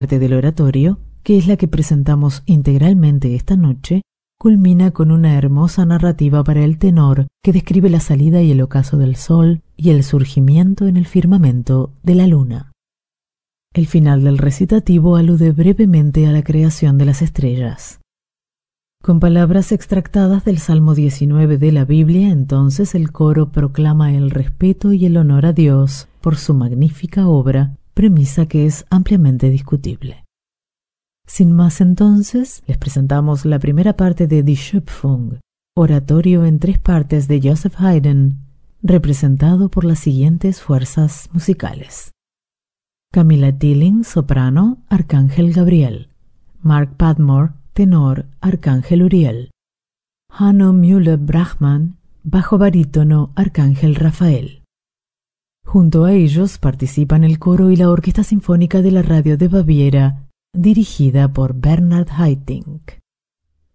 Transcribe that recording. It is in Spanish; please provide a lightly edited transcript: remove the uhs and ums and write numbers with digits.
parte del oratorio, que es la que presentamos integralmente esta noche, culmina con una hermosa narrativa para el tenor que describe la salida y el ocaso del sol y el surgimiento en el firmamento de la luna. El final del recitativo alude brevemente a la creación de las estrellas. Con palabras extractadas del Salmo 19 de la Biblia, entonces el coro proclama el respeto y el honor a Dios por su magnífica obra, premisa que es ampliamente discutible. Sin más entonces, les presentamos la primera parte de Die Schöpfung, oratorio en 3 partes de Joseph Haydn, representado por las siguientes fuerzas musicales: Camilla Tilling, soprano, Arcángel Gabriel; Mark Padmore, tenor, Arcángel Uriel; Hanno Müller-Brachmann, bajo barítono, Arcángel Rafael. Junto a ellos participan el coro y la Orquesta Sinfónica de la Radio de Baviera, dirigida por Bernhard Haitink.